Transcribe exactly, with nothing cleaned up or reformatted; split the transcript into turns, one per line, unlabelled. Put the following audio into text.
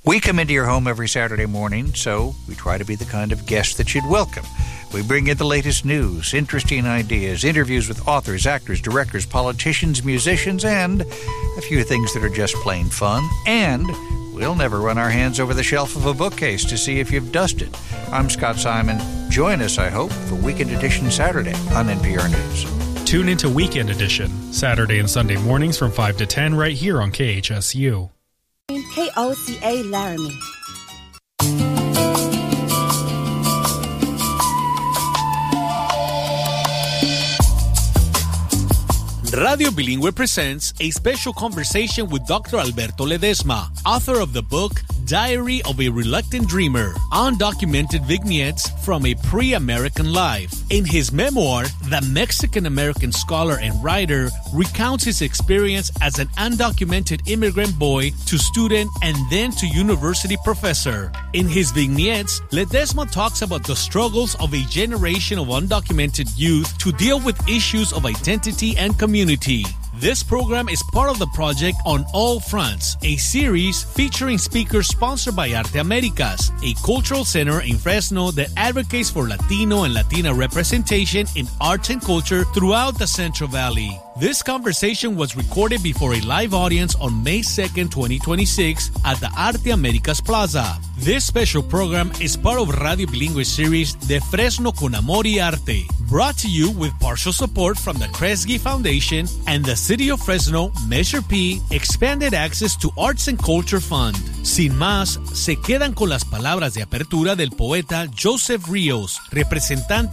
We come into your home every Saturday morning, so we try to be the kind of guest that you'd welcome. We bring you the latest news, interesting ideas, interviews with authors, actors, directors, politicians, musicians, and a few things that are just plain fun. And we'll never run our hands over the shelf of a bookcase to see if you've dusted. I'm Scott Simon. Join us, I hope, for Weekend Edition Saturday on N P R News.
Tune into Weekend Edition, Saturday and Sunday mornings from five to ten right here on K H S U.
K O C A Laramie.
Radio Bilingüe presents a special conversation with Doctor Alberto Ledesma, author of the book Diary of a Reluctant Dreamer, Undocumented Vignettes from a Pre-American Life. In his memoir, the Mexican-American scholar and writer recounts his experience as an undocumented immigrant boy to student and then to university professor. In his vignettes, Ledesma talks about the struggles of a generation of undocumented youth to deal with issues of identity and community. This program is part of the project On All Fronts, a series featuring speakers sponsored by Arte Americas, a cultural center in Fresno that advocates for Latino and Latina representation in arts and culture throughout the Central Valley. This conversation was recorded before a live audience on May second, twenty twenty-six at the Arte Americas Plaza. This special program is part of Radio Bilingüe series De Fresno con Amor y Arte, brought to you with partial support from the Kresge Foundation and the City of Fresno Measure P Expanded Access to Arts and Culture Fund. Sin más, se quedan con las palabras de apertura del poeta Joseph Rios, representante